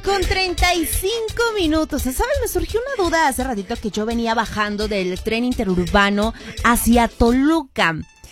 9:35. ¿Sabes? Me surgió una duda hace ratito que yo venía bajando del tren interurbano hacia Toluca.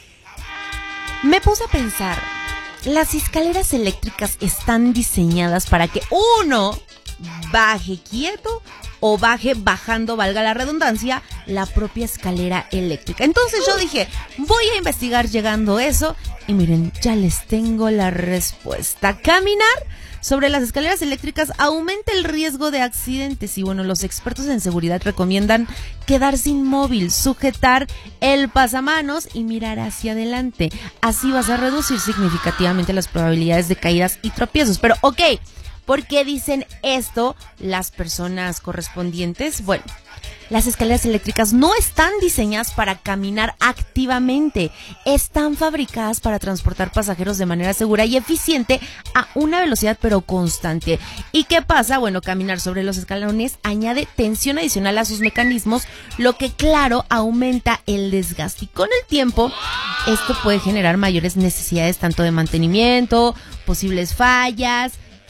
Me puse a pensar, las escaleras eléctricas están diseñadas para que uno baje quieto o baje bajando, valga la redundancia, la propia escalera eléctrica. Entonces yo dije, voy a investigar llegando eso y miren, ya les tengo la respuesta. Caminar sobre las escaleras eléctricas aumenta el riesgo de accidentes y bueno, los expertos en seguridad recomiendan quedarse inmóvil, sujetar el pasamanos y mirar hacia adelante. Así vas a reducir significativamente las probabilidades de caídas y tropiezos. Pero ok, ¿por qué dicen esto las personas correspondientes? Bueno, las escaleras eléctricas no están diseñadas para caminar activamente. Están fabricadas para transportar pasajeros de manera segura y eficiente a una velocidad pero constante. ¿Y qué pasa? Bueno, caminar sobre los escalones añade tensión adicional a sus mecanismos, lo que claro aumenta el desgaste. Y con el tiempo, esto puede generar mayores necesidades tanto de mantenimiento, posibles fallas,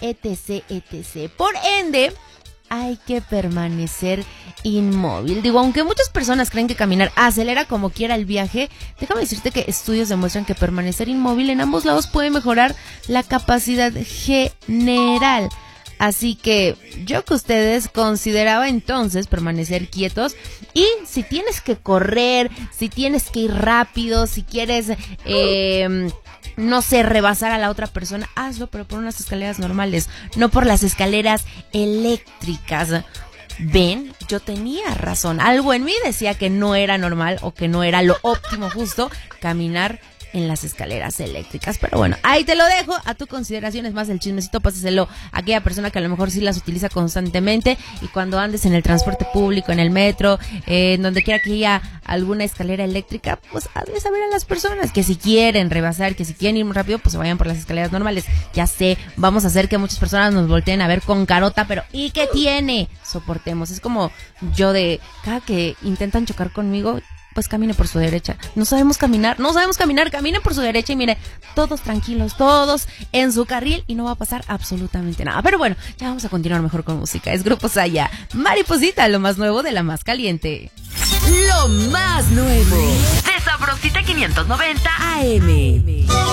etc. Por ende, hay que permanecer inmóvil. Digo, aunque muchas personas creen que caminar acelera como quiera el viaje, déjame decirte que estudios demuestran que permanecer inmóvil en ambos lados puede mejorar la capacidad general. Así que yo que ustedes consideraba entonces permanecer quietos, y si tienes que correr, si tienes que ir rápido, si quieres no sé, rebasar a la otra persona, hazlo, pero por unas escaleras normales, no por las escaleras eléctricas. Ven, yo tenía razón. Algo en mí decía que no era normal o que no era lo óptimo justo caminar en las escaleras eléctricas. Pero bueno, ahí te lo dejo a tu consideración. Es más, el chismecito pásaselo a aquella persona que a lo mejor sí las utiliza constantemente, y cuando andes en el transporte público, en el metro, en donde quiera que haya alguna escalera eléctrica, pues hazle saber a las personas que si quieren rebasar, que si quieren ir muy rápido, pues se vayan por las escaleras normales. Ya sé, vamos a hacer que muchas personas nos volteen a ver con carota, pero ¿y qué tiene? Soportemos. Es como yo de cada que intentan chocar conmigo, pues camine por su derecha. No sabemos caminar, caminen por su derecha y mire, todos tranquilos, todos en su carril y no va a pasar absolutamente nada. Pero bueno, ya vamos a continuar mejor con música. Es Grupo Saya, Mariposita, lo más nuevo de la más caliente. Lo más nuevo de Sabrosita 590 AM.